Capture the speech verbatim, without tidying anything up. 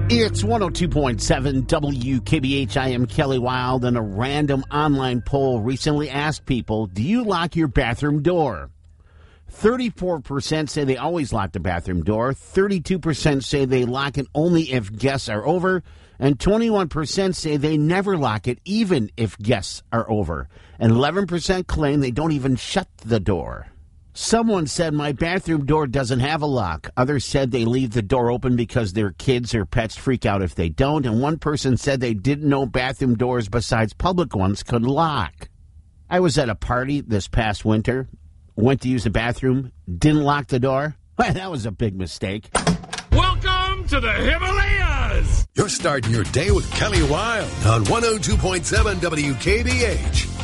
It's one oh two point seven W K B H. I am Kelly Wild, and a random online poll recently asked people, do you lock your bathroom door? thirty-four percent say they always lock the bathroom door. thirty-two percent say they lock it only if guests are over. And twenty-one percent say they never lock it even if guests are over. And eleven percent claim they don't even shut the door. Someone said, my bathroom door doesn't have a lock. Others said they leave the door open because their kids or pets freak out if they don't. And one person said they didn't know bathroom doors besides public ones could lock. I was at a party this past winter, went to use the bathroom, didn't lock the door. Well, that was a big mistake. Welcome to the Himalayas! You're starting your day with Kelly Wild on one oh two point seven W K B H.